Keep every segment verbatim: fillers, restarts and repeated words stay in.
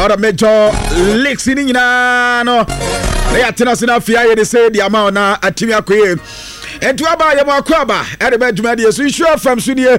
Ora major leaks in nyina no. Na ya tena sina fia ye de say the amount na atimi akoye. Entu aba ye makwaba e de badwuma de so sure from sudie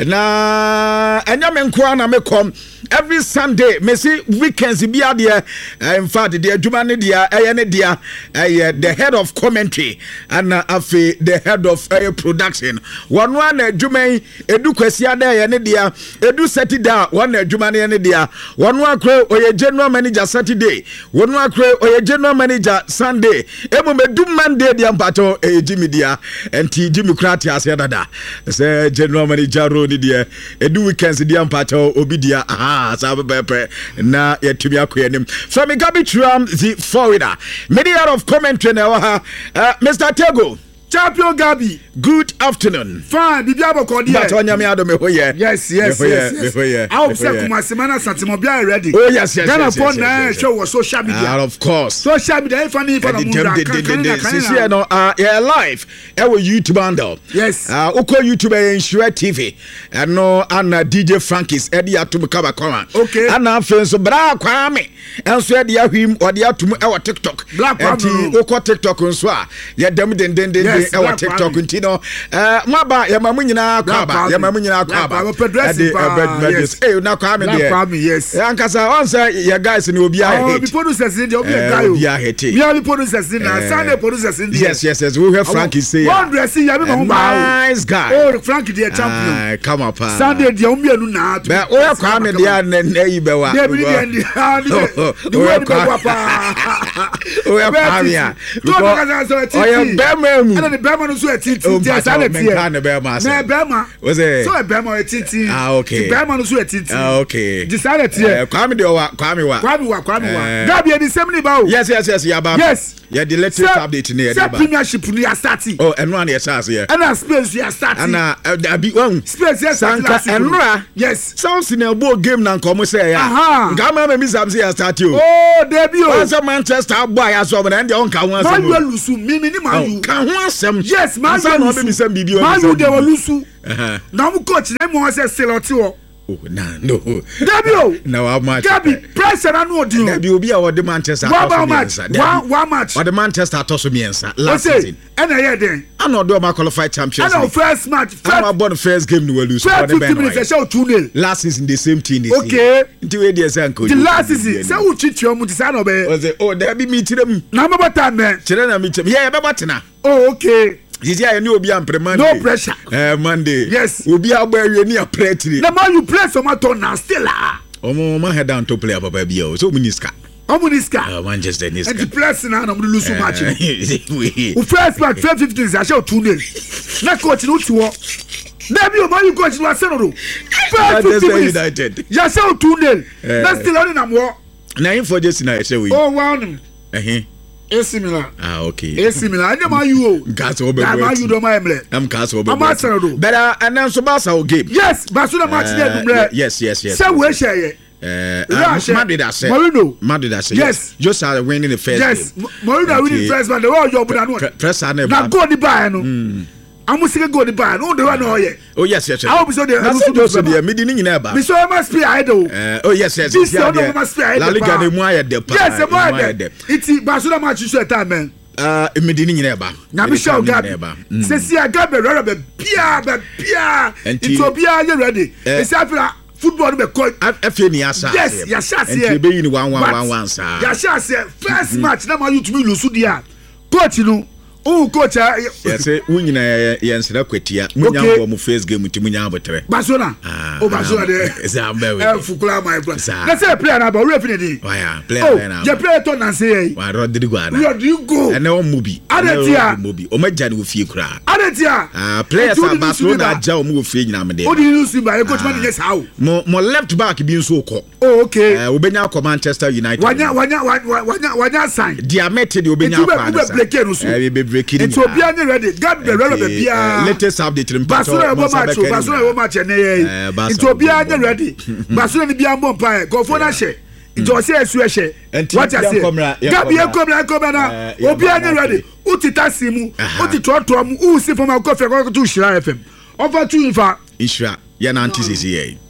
na anya me nko na me kom every Sunday me see weekends bi ade in fact the adwuma ne dia eye ne dia eye the head of commentary and afi the head of uh, production one one adwuma edu kwasi ade eye ne dia edu Saturday one adwuma ne ne dia one one kro oye general manager Saturday one one kro oye general manager Sunday emu medu Monday dia mpato eye Jimmy dia enti Jimmy Krati ase dada say general manager ro ni dia edu weekends dia mpato obi dia ah sabepe na yetumi akoyenim from Gabi Tram the forwarder media of commentary na wa uh, Mister Tego Champion Gabi, good afternoon. Fine, bibi aboko dia. But onyame ado me hoye. Yes, yes, yes, yes. I hope say kuma semana santimo bia ready. Oh yes, yes, Ghana yes. Ghana phone na show social media. Ah, of course. Social media if any for the munda. This year no uh yeah live. E we YouTube handle. Yes. Uh uko YouTube Ensure T V. And no and D J Frankis e dia atum kaba koma. Okay. And afen so bra kwame. Enso e dia hwim o dia atum e wa TikTok. Enti uko TikTok nso a ye dem den den den ewa TikTok ntino eh maba ya mamu nyina kwaba ya mamu nyina kwaba ade yes eh na kwa me de yes ankasa onsa ya guys ni obi a hate oh bi producers ni obi a guy obi a hate me obi producers na Sunday producers ni yes yes yes we hear Frankie say one dress ya me ma nice guy oh Frankie the champion come up Sunday dia omi anu na be o ya kwa me dia na yi be wa dey be dey the way be wa pa o ya kwa me ya o ya be ma the Bema no so etiti ti asale ti e na Bema na Bema was it so e Bema etiti ah okay the Bema no so etiti ah okay the asale ti e kwame de wa kwame wa kwame wa kwame wa Gabi e di semni ba o yes yes yes ya ba yes yeah the latest update ni e ba premiership ni ya start oh enwa na ya start ya ana space ya start ana abi one space ya start enwa yes sounds in a ball game na nko mo say ya ngama me misam say ya start o oh debi o once Manchester boy aso na ndi on ka ho asem ma you lusu mimi ni ma you ka ho asem yes ma you no be misam bibi o ma you de lusu na mu coach na mo say seloti o oh na no debi o na wa match Gabi pressure na no odi o debi obi a wo de Manchester one match one one match o de Manchester to so miensa last season and I den ana do ma qualify champions and first match first born first game no lose for the fifty minutes show two nil last season the same team this okay nti we dey say anko the last season say wo chichi omu ti say no be o say oh debi mi tirem na me bota me kire na mi tirem yeah be botena oh okay Did you know be ampre Monday? No pressure. Eh Monday. Yes. Obi agba awie ni apretri. Na man you play some turn now still ah. Omo ma head down to play papa bia o. So Muniska. Omo Muniska. Uh, Manchester Niska. And the press na na mo lose match. We. O first match twelve fifteen I show two nil. Na coach no ti wo. Na bi o man you coach no aseno do. Manchester United. Ya show two nil. Na still on na mo. Na info just na say we. Oh wow. Eh. A C Milan. Ah okay. A C Milan. Anya ma you o. Gas obe. Na ma you do ma emle. Am gas obe. Am Arsenal do. Better and then so Barca o game. Yes, Barcelona match dey dumre. Yes, yes, yes. Say we share ye. Uh, Madrid has said. Marino. Madrid has said. Yes. Just are winning the first yes. game. Yes. Marino winning the first one. The one job na no. Press and never. Na go di buy no. I'm going go the buy. No, the one no ye. Oh yes, yes, yes. I hope so the. Na so just be me di ni nyina ba. Me so must be I do. Oh yes, yes. This one must be I. La Liga de mo aye de pa. Yes, mo aye de. Iti Barcelona match so time man. Uh, me di ni nyina ba. Na me show Gabi. Se si Gabi rara be bia be bia. Iti obia ye ready. E say after football be call afie ni asa. Yes, ya shase. Enti be yi ni one one one one sa. Ya shase first match na ma you to me lose dia. Coach no oh coach yes wunyina yensra kwatia munyambo mu first game ti munyabotre Barcelona oh Barcelona de zambe eh fukula my brother na say player na ba we finish dey why player na je player to na say wa Rodrigo ana Rodrigo ene o mubi adetia mubi o maja ni ofie kura adetia ah players are Barcelona aja o mu ofie nyina me dey o di new simba e coach man dey how mo mo left back bi nso ko oh okay eh obenya ko Manchester United wanya wanya wanya wanya sign diamete de obenya ko ana it's obia ni ready God the ready be bia latest update rim Barcelona go match Barcelona go match na ye it's obia ni ready Barcelona bia mbom pa go for na she it's o say esu ehye what you say Gabi e komra komra na obia ni ready utita simu uti trotro mu u si foma ko fe ko tu shira F M over to infa ishra ya na anti sisi ye